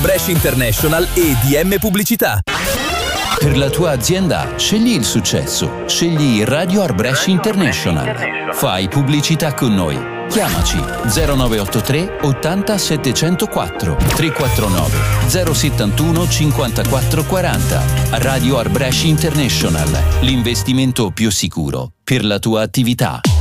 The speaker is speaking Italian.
Brescia International e DM Pubblicità. Per la tua azienda, scegli il successo. Scegli Radio Art Brescia International. Fai pubblicità con noi. Chiamaci 0983 80 704 349 071 54 40. Radio Art Brescia International. L'investimento più sicuro per la tua attività.